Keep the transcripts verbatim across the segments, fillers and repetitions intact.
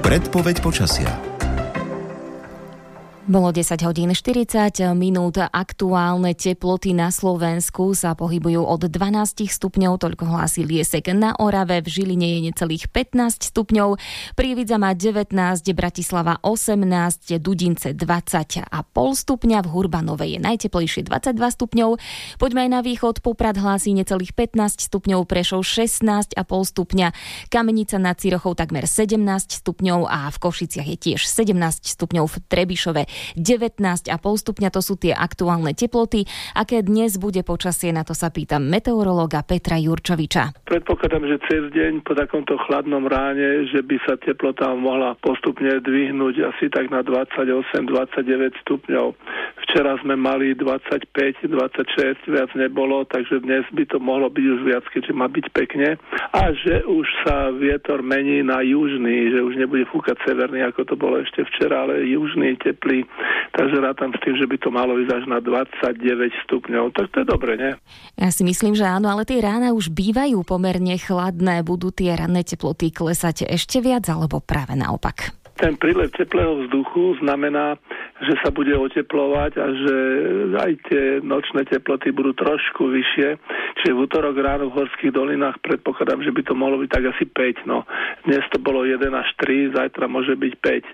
Predpoveď počasia. Bolo desať hodín štyridsať minút. Aktuálne teploty na Slovensku sa pohybujú od dvanásť stupňov, toľko hlási Liesek na Orave, v Žiline je necelých pätnásť stupňov, Prievidza má devätnásť, Bratislava osemnásť, Dudince dvadsať a pol stupňa, v Hurbanove je najteplejšie dvadsaťdva stupňov. Poďme aj na východ, Poprad hlási necelých pätnásť stupňov, Prešov šestnásť a pol stupňa, Kamenica nad Cirochou takmer sedemnásť stupňov a v Košiciach je tiež sedemnásť stupňov, v Trebišove devätnásť a pol stupňa, to sú tie aktuálne teploty. Aké dnes bude počasie, na to sa pýtam meteorológa Petra Jurčoviča. Predpokladám, že cez deň po takomto chladnom ráne, že by sa teplota mohla postupne dvihnúť asi tak na dvadsaťosem dvadsaťdeväť stupňov. Včera sme mali dvadsaťpäť dvadsaťšesť, viac nebolo, takže dnes by to mohlo byť už viac, keďže má byť pekne. A že už sa vietor mení na južný, že už nebude fúkať severný, ako to bolo ešte včera, ale južný, teplý. Takže rátam s tým, že by to malo ísť až na dvadsaťdeväť stupňov. Tak to je dobre, nie? Ja si myslím, že áno, ale tie rána už bývajú pomerne chladné. Budú tie ranné teploty klesať ešte viac, alebo práve naopak? Ten prílev teplého vzduchu znamená, že sa bude oteplovať a že aj tie nočné teploty budú trošku vyššie. Čiže v utorok ráno v horských dolinách predpokladám, že by to mohlo byť tak asi päť. No. Dnes to bolo jeden až tri, zajtra môže byť päť.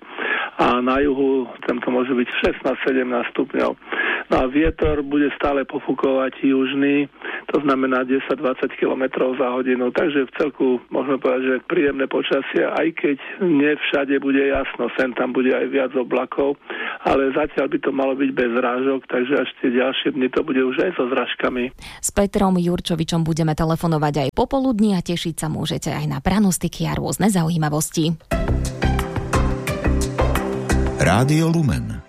A na juhu tam to môže byť šestnásť sedemnásť stupňov. No a vietor bude stále pofúkovať južný, to znamená desať dvadsať kilometrov za hodinu. Takže v celku môžeme povedať, že príjemné počasie, aj keď nie všade bude jasno, sem tam bude aj viac oblakov, ale zatiaľ by to malo byť bez zrážok, takže až tie ďalšie dni to bude už aj so zrážkami. S Petrom Jurčovičom budeme telefonovať aj popoludní a tešiť sa môžete aj na pranostiky a rôzne zaujímavosti. Rádio Lumen.